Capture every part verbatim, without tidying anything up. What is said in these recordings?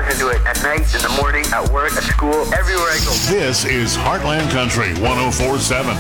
listen to it at night, in the morning, at work, at school, everywhere I go. This is Heartland Country one oh four point seven.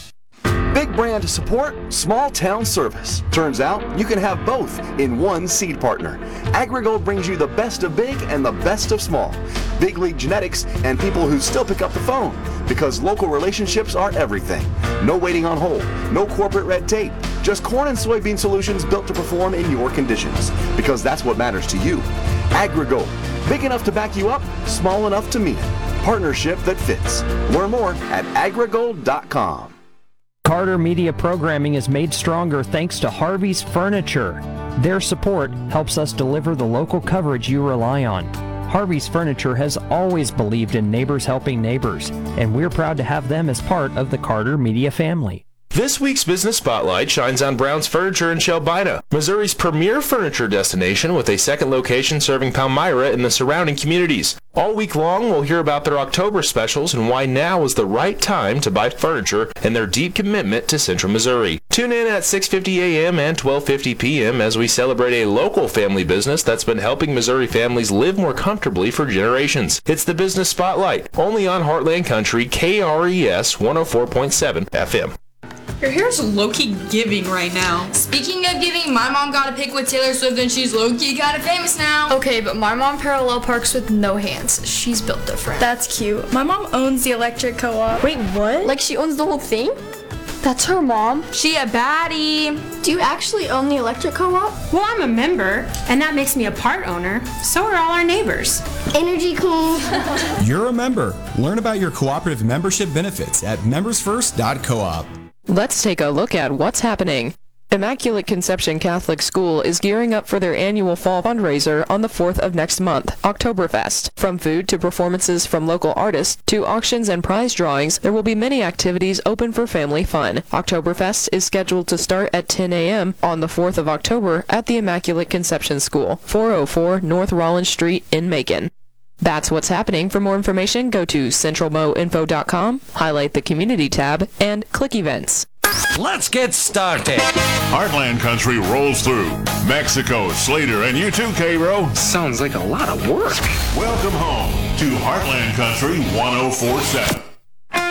Big brand support, small town service. Turns out you can have both in one seed partner. AgriGold brings you the best of big and the best of small. Big league genetics and people who still pick up the phone, because local relationships are everything. No waiting on hold, no corporate red tape, just corn and soybean solutions built to perform in your conditions, because that's what matters to you. AgriGold, big enough to back you up, small enough to mean it. Partnership that fits. Learn more at agrigold dot com. Carter Media Programming is made stronger thanks to Harvey's Furniture. Their support helps us deliver the local coverage you rely on. Harvey's Furniture has always believed in neighbors helping neighbors, and we're proud to have them as part of the Carter Media family. This week's Business Spotlight shines on Brown's Furniture in Shelbina, Missouri's premier furniture destination with a second location serving Palmyra and the surrounding communities. All week long, we'll hear about their October specials and why now is the right time to buy furniture and their deep commitment to Central Missouri. Tune in at six fifty a.m. and twelve fifty p.m. as we celebrate a local family business that's been helping Missouri families live more comfortably for generations. It's the Business Spotlight, only on Heartland Country, K R E S one oh four point seven F M. Your hair's low-key giving right now. Speaking of giving, my mom got a pic with Taylor Swift and she's low-key kind of famous now. Okay, but my mom parallel parks with no hands. She's built different. That's cute. My mom owns the electric co-op. Wait, what? Like she owns the whole thing? That's her mom? She a baddie. Do you actually own the electric co-op? Well, I'm a member, and that makes me a part owner. So are all our neighbors. Energy cool. You're a member. Learn about your cooperative membership benefits at members first dot coop. Let's take a look at what's happening. Immaculate Conception Catholic School is gearing up for their annual fall fundraiser on the fourth of next month, Oktoberfest. From food to performances from local artists to auctions and prize drawings, there will be many activities open for family fun. Oktoberfest is scheduled to start at ten a.m. on the fourth of October at the Immaculate Conception School, four oh four North Rollins Street in Macon. That's what's happening. For more information, go to central mo info dot com, highlight the Community tab, and click Events. Let's get started. Heartland Country rolls through. Mexico, Slater, and you too, K-Ro. Sounds like a lot of work. Welcome home to Heartland Country one oh four point seven.